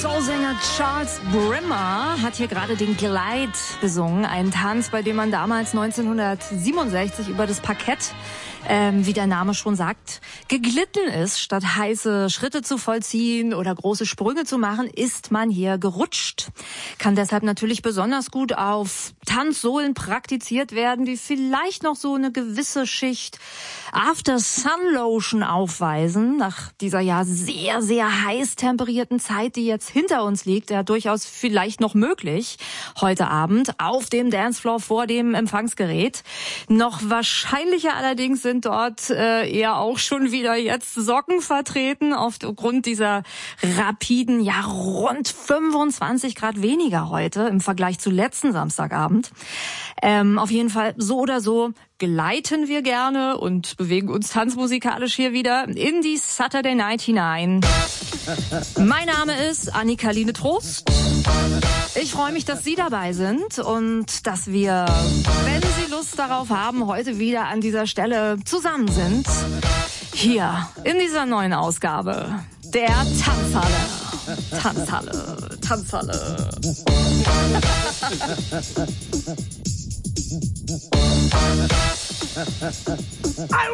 Soulsänger Charles Brimmer hat hier gerade den Glide besungen. Einen Tanz, bei dem man damals 1967 über das Parkett, wie der Name schon sagt, geglitten ist. Statt heiße Schritte zu vollziehen oder große Sprünge zu machen, ist man hier gerutscht. Kann deshalb natürlich besonders gut auf Tanzsohlen praktiziert werden, die vielleicht noch so eine gewisse Schicht After Sun Lotion aufweisen. Nach dieser ja sehr, sehr heiß temperierten Zeit, die jetzt hinter uns liegt, ja durchaus vielleicht noch möglich heute Abend auf dem Dancefloor vor dem Empfangsgerät. Noch wahrscheinlicher allerdings sind dort eher auch schon wieder jetzt Socken vertreten aufgrund dieser rapiden, ja rund 25 Grad weniger heute im Vergleich zu letzten Samstagabend. Auf jeden Fall so oder so gleiten wir gerne und bewegen uns tanzmusikalisch hier wieder in die Saturday Night hinein. Mein Name ist Annika-Line Trost. Ich freue mich, dass Sie dabei sind und dass wir, wenn Sie Lust darauf haben, heute wieder an dieser Stelle zusammen sind. Hier in dieser neuen Ausgabe der Tanzhalle.